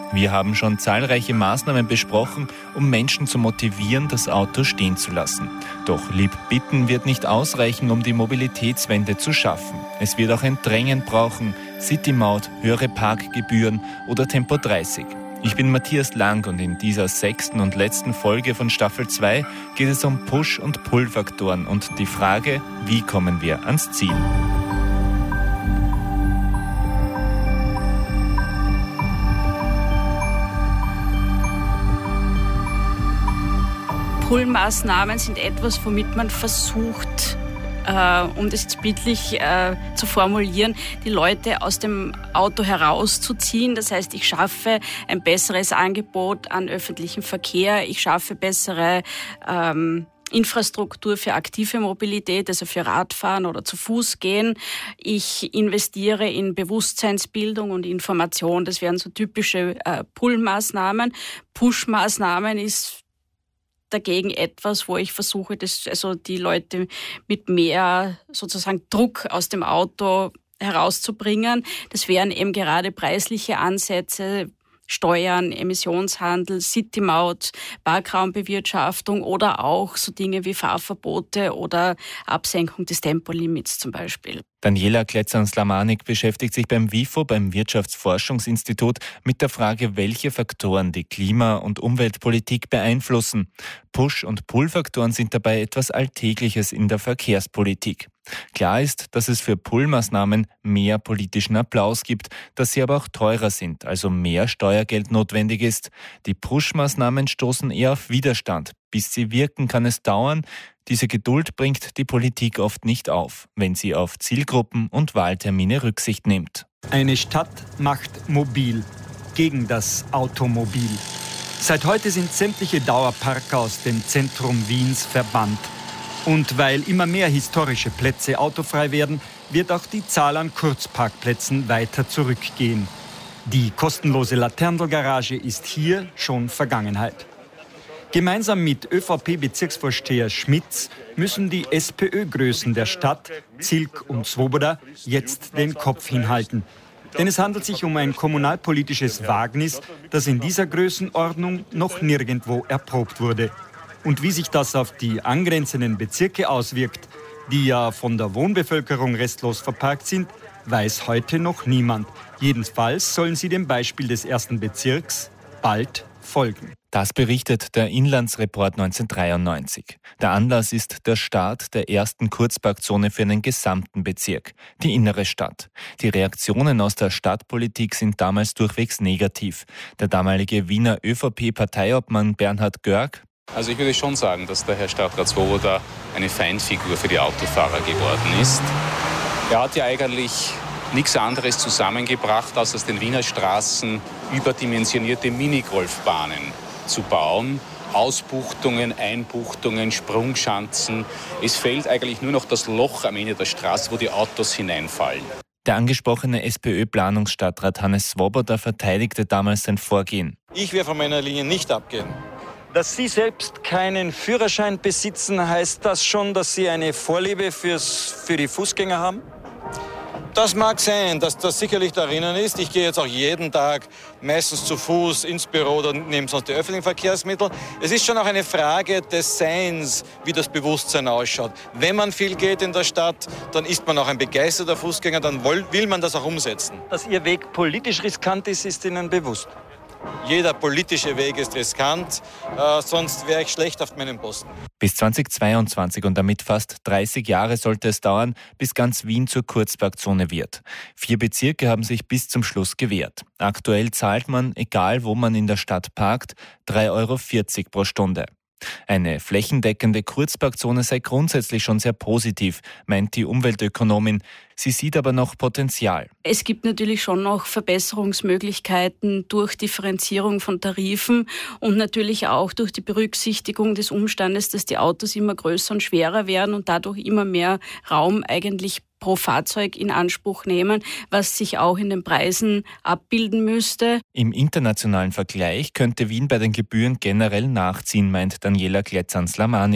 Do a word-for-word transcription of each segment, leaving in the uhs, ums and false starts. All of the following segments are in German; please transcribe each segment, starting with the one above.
Wir haben schon zahlreiche Maßnahmen besprochen, um Menschen zu motivieren, das Auto stehen zu lassen. Doch lieb bitten wird nicht ausreichen, um die Mobilitätswende zu schaffen. Es wird auch ein Drängen brauchen, City-Maut, höhere Parkgebühren oder Tempo dreißig. Ich bin Matthias Lang und in dieser sechsten und letzten Folge von Staffel zwei geht es um Push- und Pull-Faktoren und die Frage, wie kommen wir ans Ziel? Pull-Maßnahmen sind etwas, womit man versucht, äh, um das jetzt bildlich äh, zu formulieren, die Leute aus dem Auto herauszuziehen. Das heißt, ich schaffe ein besseres Angebot an öffentlichem Verkehr, ich schaffe bessere ähm, Infrastruktur für aktive Mobilität, also für Radfahren oder zu Fuß gehen. Ich investiere in Bewusstseinsbildung und Information. Das wären so typische äh, Pull-Maßnahmen. Push-Maßnahmen ist dagegen etwas, wo ich versuche, dass also die Leute mit mehr sozusagen Druck aus dem Auto herauszubringen. Das wären eben gerade preisliche Ansätze, Steuern, Emissionshandel, City-Maut, Parkraumbewirtschaftung oder auch so Dinge wie Fahrverbote oder Absenkung des Tempolimits zum Beispiel. Daniela Kletzan-Slamanik beschäftigt sich beim W I F O, beim Wirtschaftsforschungsinstitut, mit der Frage, welche Faktoren die Klima- und Umweltpolitik beeinflussen. Push- und Pull-Faktoren sind dabei etwas Alltägliches in der Verkehrspolitik. Klar ist, dass es für Pull-Maßnahmen mehr politischen Applaus gibt, dass sie aber auch teurer sind, also mehr Steuergeld notwendig ist. Die Push-Maßnahmen stoßen eher auf Widerstand. Bis sie wirken, kann es dauern. Diese Geduld bringt die Politik oft nicht auf, wenn sie auf Zielgruppen und Wahltermine Rücksicht nimmt. Eine Stadt macht mobil, gegen das Automobil. Seit heute sind sämtliche Dauerparker aus dem Zentrum Wiens verbannt. Und weil immer mehr historische Plätze autofrei werden, wird auch die Zahl an Kurzparkplätzen weiter zurückgehen. Die kostenlose Laterndelgarage ist hier schon Vergangenheit. Gemeinsam mit ÖVP-Bezirksvorsteher Schmitz müssen die SPÖ-Größen der Stadt, Zilk und Swoboda, jetzt den Kopf hinhalten. Denn es handelt sich um ein kommunalpolitisches Wagnis, das in dieser Größenordnung noch nirgendwo erprobt wurde. Und wie sich das auf die angrenzenden Bezirke auswirkt, die ja von der Wohnbevölkerung restlos verparkt sind, weiß heute noch niemand. Jedenfalls sollen sie dem Beispiel des ersten Bezirks bald folgen. Das berichtet der Inlandsreport neunzehnhundertdreiundneunzig. Der Anlass ist der Start der ersten Kurzparkzone für einen gesamten Bezirk, die innere Stadt. Die Reaktionen aus der Stadtpolitik sind damals durchwegs negativ. Der damalige Wiener ÖVP-Parteiobmann Bernhard Görg: Also ich würde schon sagen, dass der Herr Stadtrat Swoboda eine Feindfigur für die Autofahrer geworden ist. Er hat ja eigentlich nichts anderes zusammengebracht, als aus den Wiener Straßen überdimensionierte Minigolfbahnen zu bauen. Ausbuchtungen, Einbuchtungen, Sprungschanzen. Es fehlt eigentlich nur noch das Loch am Ende der Straße, wo die Autos hineinfallen. Der angesprochene SPÖ-Planungsstadtrat Hannes Swoboda verteidigte damals sein Vorgehen. Ich werde von meiner Linie nicht abgehen. Dass Sie selbst keinen Führerschein besitzen, heißt das schon, dass Sie eine Vorliebe fürs, für die Fußgänger haben? Das mag sein, dass das sicherlich darin ist. Ich gehe jetzt auch jeden Tag meistens zu Fuß ins Büro oder nehme sonst die öffentlichen Verkehrsmittel. Es ist schon auch eine Frage des Seins, wie das Bewusstsein ausschaut. Wenn man viel geht in der Stadt, dann ist man auch ein begeisterter Fußgänger, dann will man das auch umsetzen. Dass Ihr Weg politisch riskant ist, ist Ihnen bewusst? Jeder politische Weg ist riskant, äh, sonst wäre ich schlecht auf meinem Posten. Bis zweitausendzweiundzwanzig und damit fast dreißig Jahre sollte es dauern, bis ganz Wien zur Kurzparkzone wird. Vier Bezirke haben sich bis zum Schluss gewehrt. Aktuell zahlt man, egal wo man in der Stadt parkt, drei Euro vierzig pro Stunde. Eine flächendeckende Kurzparkzone sei grundsätzlich schon sehr positiv, meint die Umweltökonomin. Sie sieht aber noch Potenzial. Es gibt natürlich schon noch Verbesserungsmöglichkeiten durch Differenzierung von Tarifen und natürlich auch durch die Berücksichtigung des Umstandes, dass die Autos immer größer und schwerer werden und dadurch immer mehr Raum eigentlich pro Fahrzeug in Anspruch nehmen, was sich auch in den Preisen abbilden müsste. Im internationalen Vergleich könnte Wien bei den Gebühren generell nachziehen, meint Daniela Kletzan-Slamanik.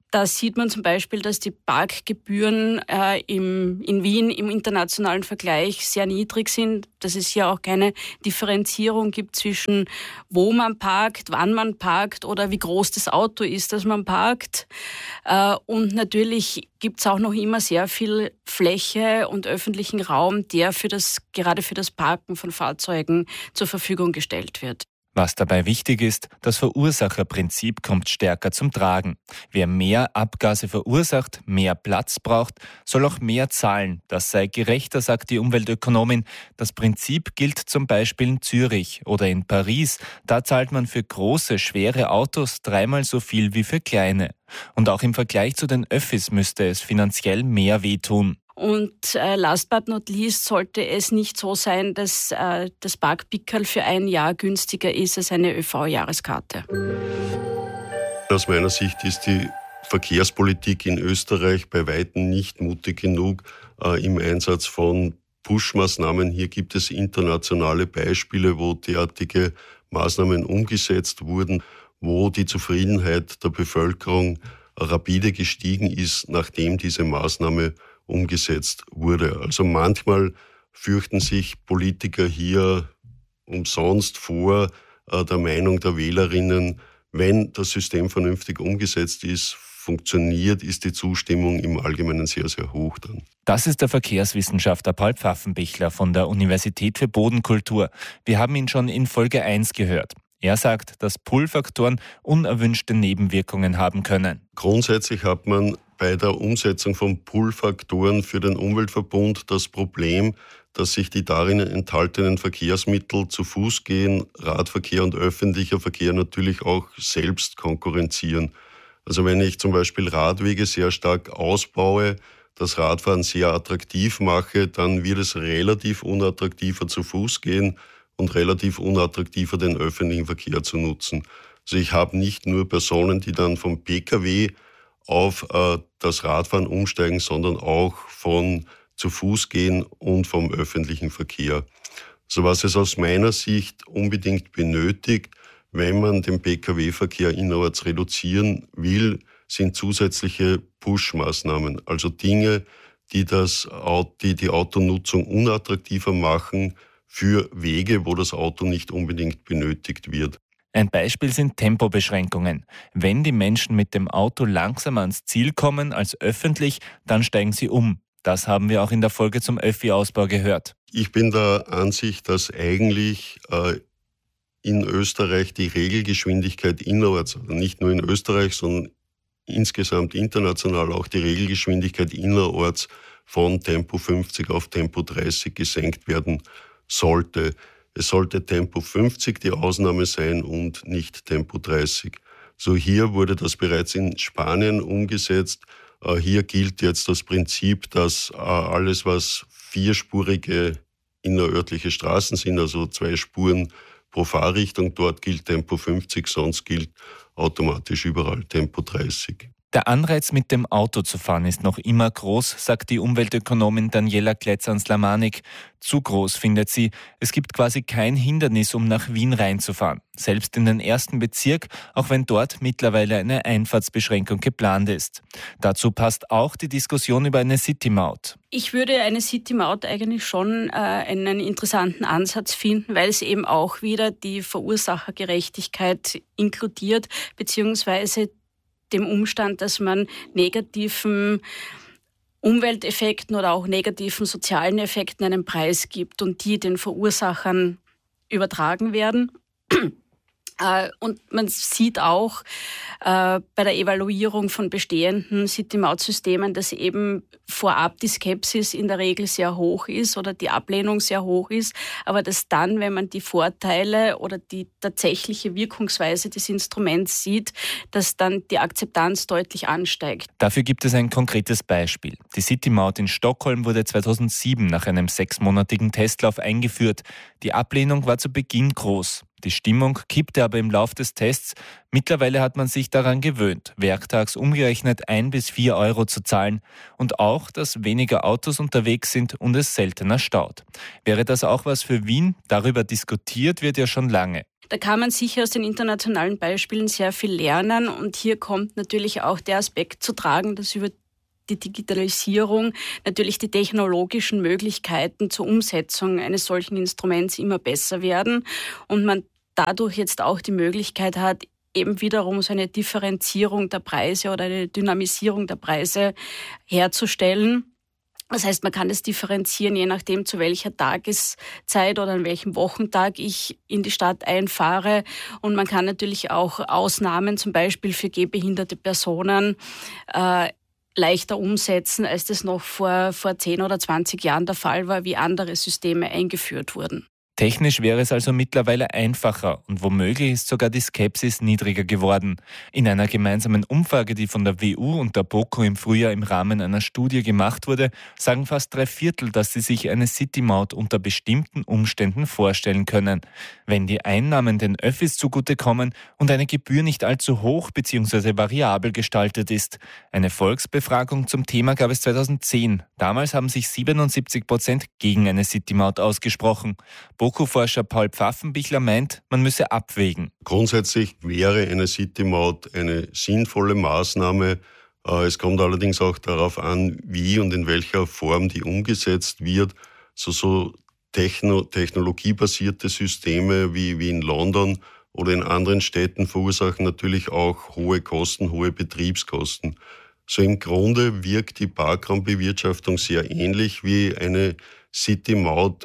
Da sieht man zum Beispiel, dass die Parkgebühren äh, im, in Wien im internationalen Vergleich sehr niedrig sind, dass es hier auch keine Differenzierung gibt zwischen wo man parkt, wann man parkt oder wie groß das Auto ist, das man parkt. Äh, und natürlich gibt es auch noch immer sehr viel Fläche und öffentlichen Raum, der für das, gerade für das Parken von Fahrzeugen zur Verfügung gestellt wird. Was dabei wichtig ist, das Verursacherprinzip kommt stärker zum Tragen. Wer mehr Abgase verursacht, mehr Platz braucht, soll auch mehr zahlen. Das sei gerechter, sagt die Umweltökonomin. Das Prinzip gilt zum Beispiel in Zürich oder in Paris. Da zahlt man für große, schwere Autos dreimal so viel wie für kleine. Und auch im Vergleich zu den Öffis müsste es finanziell mehr wehtun. Und äh, last but not least sollte es nicht so sein, dass äh, das Parkpickerl für ein Jahr günstiger ist als eine ÖV-Jahreskarte. Aus meiner Sicht ist die Verkehrspolitik in Österreich bei weitem nicht mutig genug äh, im Einsatz von Push-Maßnahmen. Hier gibt es internationale Beispiele, wo derartige Maßnahmen umgesetzt wurden, wo die Zufriedenheit der Bevölkerung rapide gestiegen ist, nachdem diese Maßnahme umgesetzt wurde. Also manchmal fürchten sich Politiker hier umsonst vor äh, der Meinung der Wählerinnen, wenn das System vernünftig umgesetzt ist, funktioniert, ist die Zustimmung im Allgemeinen sehr, sehr hoch dann. Das ist der Verkehrswissenschaftler Paul Pfaffenbichler von der Universität für Bodenkultur. Wir haben ihn schon in Folge eins gehört. Er sagt, dass Pull-Faktoren unerwünschte Nebenwirkungen haben können. Grundsätzlich hat man bei der Umsetzung von Pull-Faktoren für den Umweltverbund das Problem, dass sich die darin enthaltenen Verkehrsmittel zu Fuß gehen, Radverkehr und öffentlicher Verkehr natürlich auch selbst konkurrenzieren. Also wenn ich zum Beispiel Radwege sehr stark ausbaue, das Radfahren sehr attraktiv mache, dann wird es relativ unattraktiver zu Fuß gehen und relativ unattraktiver den öffentlichen Verkehr zu nutzen. Also ich habe nicht nur Personen, die dann vom Pkw auf äh, das Radfahren umsteigen, sondern auch von zu Fuß gehen und vom öffentlichen Verkehr. So was es aus meiner Sicht unbedingt benötigt, wenn man den Pkw-Verkehr innerorts reduzieren will, sind zusätzliche Push-Maßnahmen, also Dinge, die, das, die die Autonutzung unattraktiver machen für Wege, wo das Auto nicht unbedingt benötigt wird. Ein Beispiel sind Tempobeschränkungen. Wenn die Menschen mit dem Auto langsamer ans Ziel kommen als öffentlich, dann steigen sie um. Das haben wir auch in der Folge zum Öffi-Ausbau gehört. Ich bin der Ansicht, dass eigentlich äh, in Österreich die Regelgeschwindigkeit innerorts, also nicht nur in Österreich, sondern insgesamt international auch die Regelgeschwindigkeit innerorts von Tempo fünfzig auf Tempo dreißig gesenkt werden sollte. Es sollte Tempo fünfzig die Ausnahme sein und nicht Tempo dreißig. So hier wurde das bereits in Spanien umgesetzt. Hier gilt jetzt das Prinzip, dass alles, was vierspurige innerörtliche Straßen sind, also zwei Spuren pro Fahrrichtung, dort gilt Tempo fünfzig, sonst gilt automatisch überall Tempo dreißig. Der Anreiz, mit dem Auto zu fahren, ist noch immer groß, sagt die Umweltökonomin Daniela Kletz-Slamanik. Zu groß, findet sie. Es gibt quasi kein Hindernis, um nach Wien reinzufahren. Selbst in den ersten Bezirk, auch wenn dort mittlerweile eine Einfahrtsbeschränkung geplant ist. Dazu passt auch die Diskussion über eine City-Maut. Ich würde eine City-Maut eigentlich schon äh, einen interessanten Ansatz finden, weil es eben auch wieder die Verursachergerechtigkeit inkludiert, beziehungsweise dem Umstand, dass man negativen Umwelteffekten oder auch negativen sozialen Effekten einen Preis gibt und die den Verursachern übertragen werden. Und man sieht auch äh, bei der Evaluierung von bestehenden City-Maut-Systemen, dass eben vorab die Skepsis in der Regel sehr hoch ist oder die Ablehnung sehr hoch ist, aber dass dann, wenn man die Vorteile oder die tatsächliche Wirkungsweise des Instruments sieht, dass dann die Akzeptanz deutlich ansteigt. Dafür gibt es ein konkretes Beispiel. Die City-Maut in Stockholm wurde zweitausendsieben nach einem sechsmonatigen Testlauf eingeführt. Die Ablehnung war zu Beginn groß. Die Stimmung kippte aber im Lauf des Tests. Mittlerweile hat man sich daran gewöhnt, werktags umgerechnet ein bis vier Euro zu zahlen und auch, dass weniger Autos unterwegs sind und es seltener staut. Wäre das auch was für Wien? Darüber diskutiert wird ja schon lange. Da kann man sicher aus den internationalen Beispielen sehr viel lernen. Und hier kommt natürlich auch der Aspekt zu tragen, dass über die Digitalisierung natürlich die technologischen Möglichkeiten zur Umsetzung eines solchen Instruments immer besser werden und man dadurch jetzt auch die Möglichkeit hat, eben wiederum so eine Differenzierung der Preise oder eine Dynamisierung der Preise herzustellen. Das heißt, man kann es differenzieren, je nachdem, zu welcher Tageszeit oder an welchem Wochentag ich in die Stadt einfahre. Und man kann natürlich auch Ausnahmen, zum Beispiel für gehbehinderte Personen, äh, leichter umsetzen, als das noch vor, vor zehn oder zwanzig Jahren der Fall war, wie andere Systeme eingeführt wurden. Technisch wäre es also mittlerweile einfacher und womöglich ist sogar die Skepsis niedriger geworden. In einer gemeinsamen Umfrage, die von der W U und der BOKU im Frühjahr im Rahmen einer Studie gemacht wurde, sagen fast drei Viertel, dass sie sich eine City-Maut unter bestimmten Umständen vorstellen können. Wenn die Einnahmen den Öffis zugutekommen und eine Gebühr nicht allzu hoch bzw. variabel gestaltet ist. Eine Volksbefragung zum Thema gab es zweitausendzehn. Damals haben sich siebenundsiebzig Prozent gegen eine City-Maut ausgesprochen. BOKU-Forscher Paul Pfaffenbichler meint, man müsse abwägen. Grundsätzlich wäre eine City-Maut eine sinnvolle Maßnahme. Es kommt allerdings auch darauf an, wie und in welcher Form die umgesetzt wird. So, so techno- technologiebasierte Systeme wie, wie in London oder in anderen Städten verursachen natürlich auch hohe Kosten, hohe Betriebskosten. So im Grunde wirkt die Parkraumbewirtschaftung sehr ähnlich wie eine City-Maut.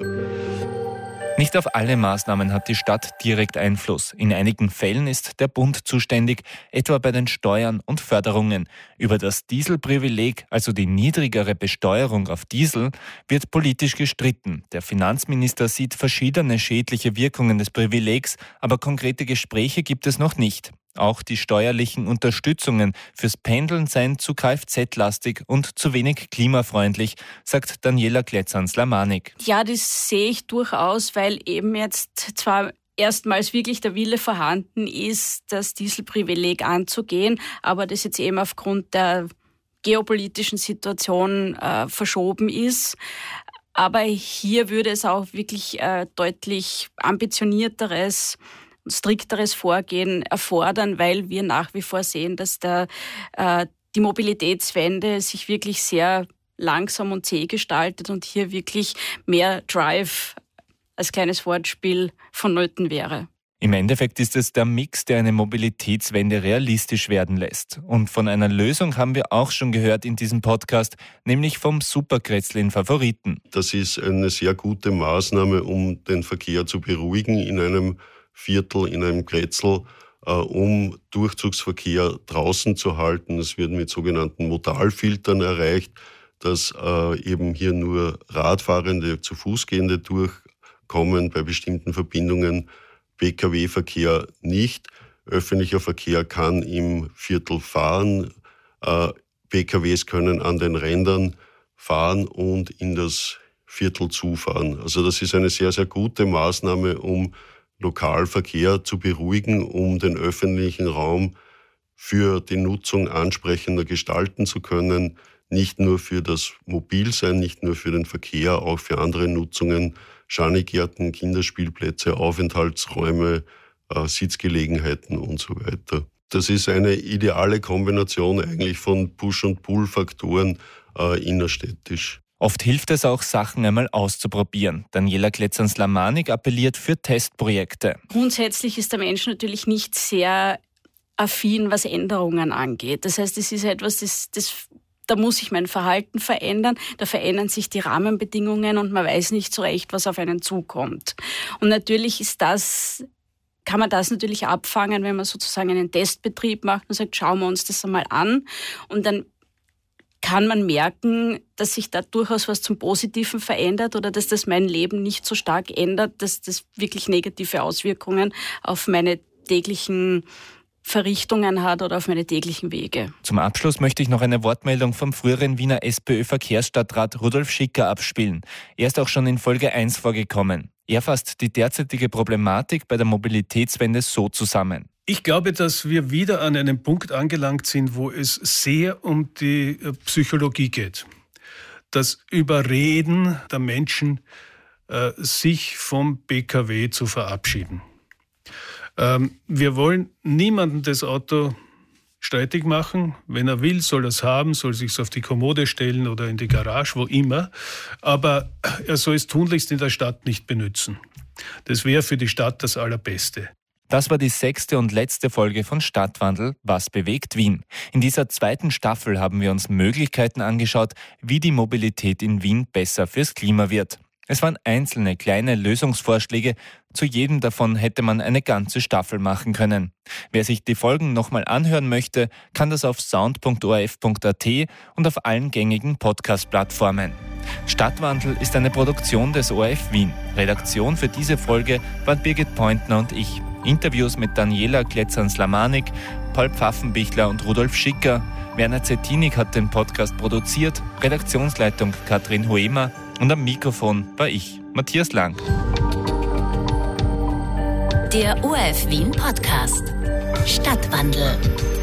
Nicht auf alle Maßnahmen hat die Stadt direkt Einfluss. In einigen Fällen ist der Bund zuständig, etwa bei den Steuern und Förderungen. Über das Dieselprivileg, also die niedrigere Besteuerung auf Diesel, wird politisch gestritten. Der Finanzminister sieht verschiedene schädliche Wirkungen des Privilegs, aber konkrete Gespräche gibt es noch nicht. Auch die steuerlichen Unterstützungen fürs Pendeln seien zu Kfz-lastig und zu wenig klimafreundlich, sagt Daniela Kletzan-Slamanik. Ja, das sehe ich durchaus, weil eben jetzt zwar erstmals wirklich der Wille vorhanden ist, das Dieselprivileg anzugehen, aber das jetzt eben aufgrund der geopolitischen Situation äh, verschoben ist. Aber hier würde es auch wirklich äh, deutlich ambitionierteres, strikteres Vorgehen erfordern, weil wir nach wie vor sehen, dass der, äh, die Mobilitätswende sich wirklich sehr langsam und zäh gestaltet und hier wirklich mehr Drive als kleines Wortspiel vonnöten wäre. Im Endeffekt ist es der Mix, der eine Mobilitätswende realistisch werden lässt. Und von einer Lösung haben wir auch schon gehört in diesem Podcast, nämlich vom Superkretzlin-Favoriten. Das ist eine sehr gute Maßnahme, um den Verkehr zu beruhigen in einem Viertel, in einem Kretzel, äh, um Durchzugsverkehr draußen zu halten. Es wird mit sogenannten Modalfiltern erreicht, dass äh, eben hier nur Radfahrende, zu Fußgehende durchkommen, bei bestimmten Verbindungen, P K W-Verkehr nicht. Öffentlicher Verkehr kann im Viertel fahren, äh, P K Ws können an den Rändern fahren und in das Viertel zufahren. Also das ist eine sehr, sehr gute Maßnahme, um Lokalverkehr zu beruhigen, um den öffentlichen Raum für die Nutzung ansprechender gestalten zu können. Nicht nur für das Mobilsein, nicht nur für den Verkehr, auch für andere Nutzungen, Schanigärten, Kinderspielplätze, Aufenthaltsräume, äh, Sitzgelegenheiten und so weiter. Das ist eine ideale Kombination eigentlich von Push- und Pull-Faktoren äh, innerstädtisch. Oft hilft es auch, Sachen einmal auszuprobieren. Daniela Kletzan-Slamanik appelliert für Testprojekte. Grundsätzlich ist der Mensch natürlich nicht sehr affin, was Änderungen angeht. Das heißt, es ist etwas, das, das, da muss sich mein Verhalten verändern, da verändern sich die Rahmenbedingungen und man weiß nicht so recht, was auf einen zukommt. Und natürlich ist das, kann man das natürlich abfangen, wenn man sozusagen einen Testbetrieb macht und sagt, schauen wir uns das einmal an und dann kann man merken, dass sich da durchaus was zum Positiven verändert oder dass das mein Leben nicht so stark ändert, dass das wirklich negative Auswirkungen auf meine täglichen Verrichtungen hat oder auf meine täglichen Wege. Zum Abschluss möchte ich noch eine Wortmeldung vom früheren Wiener SPÖ-Verkehrsstadtrat Rudolf Schicker abspielen. Er ist auch schon in Folge eins vorgekommen. Er fasst die derzeitige Problematik bei der Mobilitätswende so zusammen. Ich glaube, dass wir wieder an einem Punkt angelangt sind, wo es sehr um die Psychologie geht. Das Überreden der Menschen, äh, sich vom P K W zu verabschieden. Ähm, wir wollen niemandem das Auto streitig machen. Wenn er will, soll er es haben, soll sich auf die Kommode stellen oder in die Garage, wo immer. Aber er soll es tunlichst in der Stadt nicht benutzen. Das wäre für die Stadt das Allerbeste. Das war die sechste und letzte Folge von Stadtwandel. Was bewegt Wien? In dieser zweiten Staffel haben wir uns Möglichkeiten angeschaut, wie die Mobilität in Wien besser fürs Klima wird. Es waren einzelne kleine Lösungsvorschläge. Zu jedem davon hätte man eine ganze Staffel machen können. Wer sich die Folgen nochmal anhören möchte, kann das auf sound punkt o r f punkt a t und auf allen gängigen Podcast-Plattformen. Stadtwandel ist eine Produktion des O R F Wien. Redaktion für diese Folge waren Birgit Pointner und ich. Interviews mit Daniela Kletzan-Slamanik, Paul Pfaffenbichler und Rudolf Schicker. Werner Zettinig hat den Podcast produziert, Redaktionsleitung Katrin Hoemer und am Mikrofon war ich, Matthias Lang. Der O R F Wien Podcast Stadtwandel.